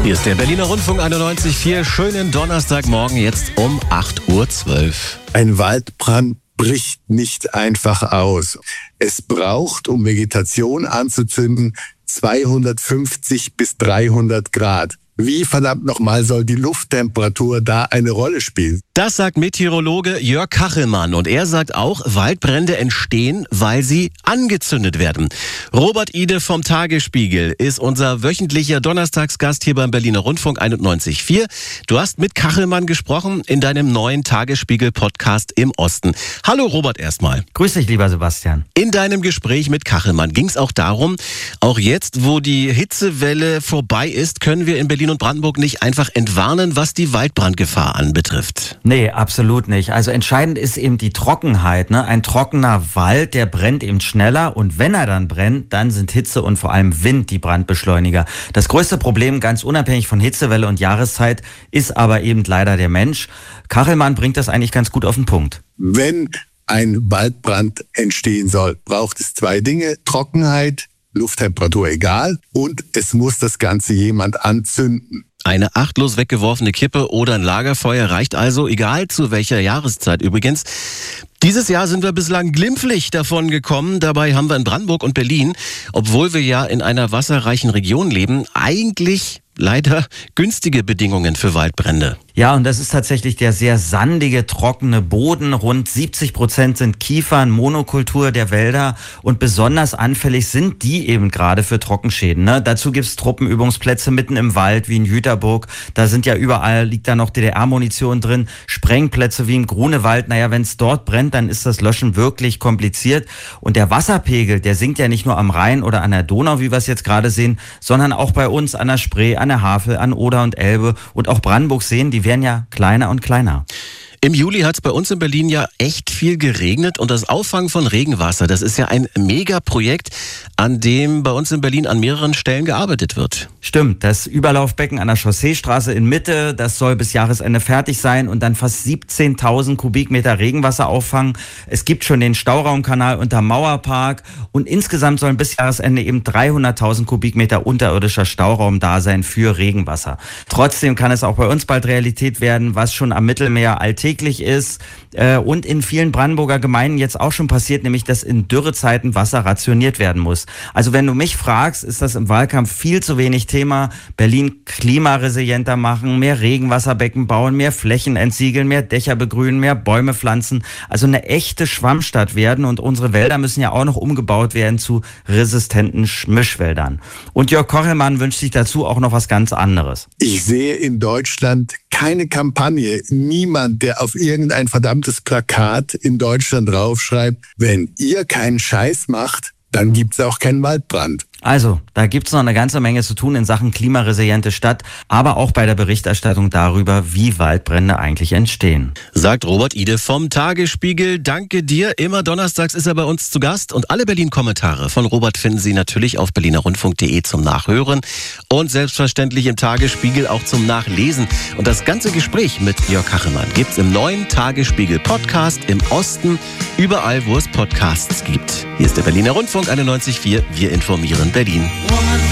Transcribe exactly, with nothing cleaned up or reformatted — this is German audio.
Hier ist der Berliner Rundfunk einundneunzig Komma vier. Schönen Donnerstagmorgen, jetzt um acht Uhr zwölf. Ein Waldbrand bricht nicht einfach aus. Es braucht, um Vegetation anzuzünden, zweihundertfünfzig bis dreihundert Grad. Wie verdammt nochmal soll die Lufttemperatur da eine Rolle spielen? Das sagt Meteorologe Jörg Kachelmann. Und er sagt auch, Waldbrände entstehen, weil sie angezündet werden. Robert Ide vom Tagesspiegel ist unser wöchentlicher Donnerstagsgast hier beim Berliner Rundfunk einundneunzig Komma vier. Du hast mit Kachelmann gesprochen in deinem neuen Tagesspiegel-Podcast im Osten. Hallo Robert erstmal. Grüß dich, lieber Sebastian. In deinem Gespräch mit Kachelmann ging es auch darum, auch jetzt, wo die Hitzewelle vorbei ist, können wir in Berlin und Brandenburg nicht einfach entwarnen, was die Waldbrandgefahr anbetrifft. Nee, absolut nicht. Also entscheidend ist eben die Trockenheit. Ne? Ein trockener Wald, der brennt eben schneller, und wenn er dann brennt, dann sind Hitze und vor allem Wind die Brandbeschleuniger. Das größte Problem, ganz unabhängig von Hitzewelle und Jahreszeit, ist aber eben leider der Mensch. Kachelmann bringt das eigentlich ganz gut auf den Punkt. Wenn ein Waldbrand entstehen soll, braucht es zwei Dinge: Trockenheit, Lufttemperatur egal, und es muss das Ganze jemand anzünden. Eine achtlos weggeworfene Kippe oder ein Lagerfeuer reicht also, egal zu welcher Jahreszeit übrigens. Dieses Jahr sind wir bislang glimpflich davon gekommen. Dabei haben wir in Brandenburg und Berlin, obwohl wir ja in einer wasserreichen Region leben, eigentlich leider günstige Bedingungen für Waldbrände. Ja, und das ist tatsächlich der sehr sandige, trockene Boden. Rund siebzig Prozent sind Kiefern, Monokultur der Wälder, und besonders anfällig sind die eben gerade für Trockenschäden. Ne? Dazu gibt's Truppenübungsplätze mitten im Wald wie in Jüterburg. Da sind ja überall, liegt da noch D D R-Munition drin. Sprengplätze wie im Grunewald. Naja, wenn es dort brennt, dann ist das Löschen wirklich kompliziert. Und der Wasserpegel, der sinkt ja nicht nur am Rhein oder an der Donau, wie wir es jetzt gerade sehen, sondern auch bei uns an der Spree, an der Havel, an Oder und Elbe, und auch Brandenburg-Seen, die werden ja kleiner und kleiner. Im Juli hat es bei uns in Berlin ja echt viel geregnet, und das Auffangen von Regenwasser, das ist ja ein Megaprojekt, an dem bei uns in Berlin an mehreren Stellen gearbeitet wird. Stimmt, das Überlaufbecken an der Chausseestraße in Mitte, das soll bis Jahresende fertig sein und dann fast siebzehntausend Kubikmeter Regenwasser auffangen. Es gibt schon den Stauraumkanal unter Mauerpark, und insgesamt sollen bis Jahresende eben dreihunderttausend Kubikmeter unterirdischer Stauraum da sein für Regenwasser. Trotzdem kann es auch bei uns bald Realität werden, was schon am Mittelmeer alltäglich ist äh, und in vielen Brandenburger Gemeinden jetzt auch schon passiert, nämlich dass in Dürrezeiten Wasser rationiert werden muss. Also wenn du mich fragst, ist das im Wahlkampf viel zu wenig Thema. Berlin klimaresilienter machen, mehr Regenwasserbecken bauen, mehr Flächen entsiegeln, mehr Dächer begrünen, mehr Bäume pflanzen. Also eine echte Schwammstadt werden, und unsere Wälder müssen ja auch noch umgebaut werden zu resistenten Mischwäldern. Und Jörg Kachelmann wünscht sich dazu auch noch was ganz anderes. Ich sehe in Deutschland keine Kampagne, niemand, der auf irgendein verdammtes Plakat in Deutschland draufschreibt: Wenn ihr keinen Scheiß macht, dann gibt's auch keinen Waldbrand. Also, da gibt's noch eine ganze Menge zu tun in Sachen klimaresiliente Stadt, aber auch bei der Berichterstattung darüber, wie Waldbrände eigentlich entstehen. Sagt Robert Ide vom Tagesspiegel. Danke dir. Immer donnerstags ist er bei uns zu Gast, und alle Berlin-Kommentare von Robert finden Sie natürlich auf berliner rundfunk punkt de zum Nachhören und selbstverständlich im Tagesspiegel auch zum Nachlesen. Und das ganze Gespräch mit Jörg Kachelmann gibt's im neuen Tagesspiegel-Podcast im Osten, überall, wo es Podcasts gibt. Hier ist der Berliner Rundfunk einundneunzig Komma vier. Wir informieren Berlin.